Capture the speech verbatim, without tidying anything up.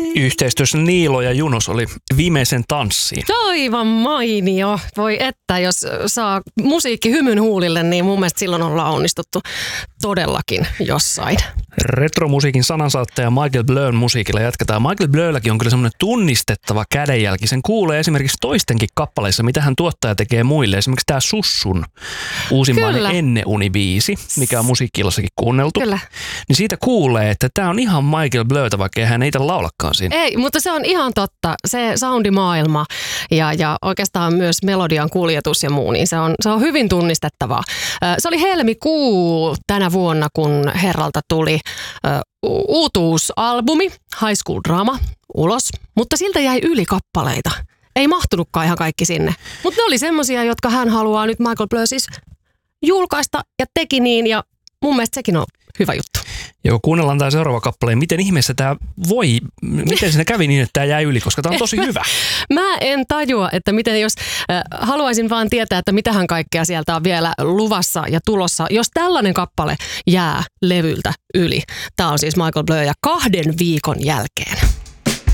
Yhteistyössä Niilo ja Junos oli Viimeisen tanssiin. Aivan mainio. Voi että, jos saa musiikki hymyn huulille, niin mun mielestä silloin ollaan onnistuttu todellakin jossain. Retromusiikin sanansaattaja Michael Blön musiikilla jatketaan. Michael Blölläkin on kyllä semmoinen tunnistettava kädenjälki. Sen kuulee esimerkiksi toistenkin kappaleissa, mitä hän tuottaja tekee muille. Esimerkiksi tämä Sussun uusimmainen Enneunibiisi, mikä on musiikki-illassakin kuunneltu. Kyllä. Niin siitä kuulee, että tämä on ihan Michael Blötä, vaikka hän ei itse laulakaan siinä. Ei, mutta se on ihan totta. Se soundimaailma ja, ja oikeastaan myös melodian kuljetus ja muu, niin se on, se on hyvin tunnistettavaa. Se oli helmikuu tänä vuonna, kun herralta tuli uh, uutuusalbumi High School Drama ulos, mutta siltä jäi yli kappaleita. Ei mahtunutkaan ihan kaikki sinne. Mutta ne oli semmosia, jotka hän haluaa nyt Michael Blö siis julkaista ja teki niin, ja mun mielestä sekin on hyvä juttu. Joo, kuunnellaan tämä seuraava kappale. Miten ihmeessä tämä voi, miten siinä kävi niin, että tämä jäi yli, koska tämä on tosi hyvä. Mä en tajua, että miten jos, äh, haluaisin vaan tietää, että mitähän kaikkea sieltä on vielä luvassa ja tulossa, jos tällainen kappale jää levyltä yli. Tämä on siis Michael Blö ja kahden viikon jälkeen.